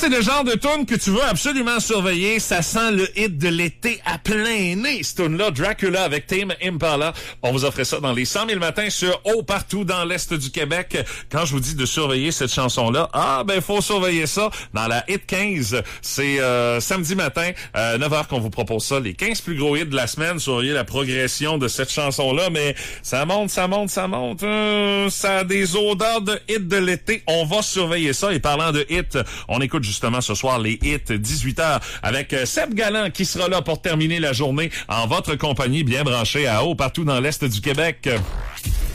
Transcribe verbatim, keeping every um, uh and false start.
c'est le genre de tune que tu veux absolument surveiller. Ça sent le hit de l'été à plein nez. Ce tune-là, Dracula avec Tame Impala. On vous offrait ça dans les cent mille matins sur Haut partout dans l'Est du Québec. Quand je vous dis de surveiller cette chanson-là, ah, ben, faut surveiller ça dans la Hit quinze. C'est euh, samedi matin, euh, neuf heures qu'on vous propose ça. Les quinze plus gros hits de la semaine. Surveillez la progression de cette chanson-là. Mais ça monte, ça monte, ça monte. Euh, ça a des odeurs de hits de l'été. On va surveiller ça. Et parlant de hits, on écoute justement ce soir les hits dix-huit heures avec Seb Galland qui sera là pour terminer la journée en votre compagnie bien branchée à Haut partout dans l'Est du Québec.